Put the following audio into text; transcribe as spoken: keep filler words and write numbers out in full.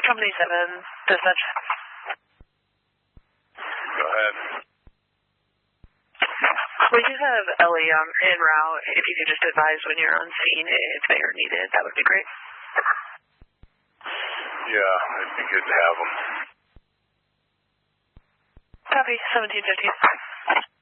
Company seven, dispatch. Go ahead. We do have Ellie um, en route. If you could just advise when you're on scene if they are needed, that would be great. Yeah, it'd be good to have them. Copy, seventeen fifty.